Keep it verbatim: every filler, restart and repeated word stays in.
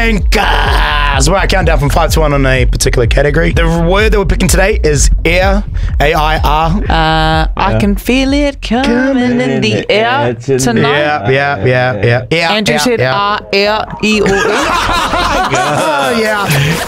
Wankers. Where I count down from five to one on a particular category. The word that we're picking today is air. A I R. Uh, I can feel it coming in the air tonight. Yeah, yeah, yeah, yeah. yeah Andrew yeah, said yeah. R, air, E, O, E. Oh, yeah.